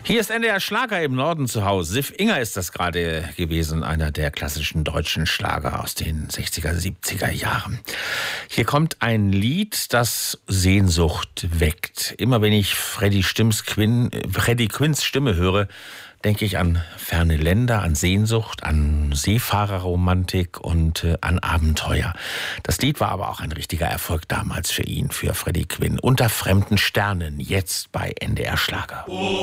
Hier ist NDR Schlager im Norden zu Hause. Siff Inger ist das gerade gewesen, einer der klassischen deutschen Schlager aus den 60er, 70er Jahren. Hier kommt ein Lied, das Sehnsucht weckt. Immer wenn ich Freddie Quinns Stimme höre, denke ich an ferne Länder, an Sehnsucht, an Seefahrerromantik und an Abenteuer. Das Lied war aber auch ein richtiger Erfolg damals für ihn, für Freddie Quinn. Unter fremden Sternen, jetzt bei NDR Schlager.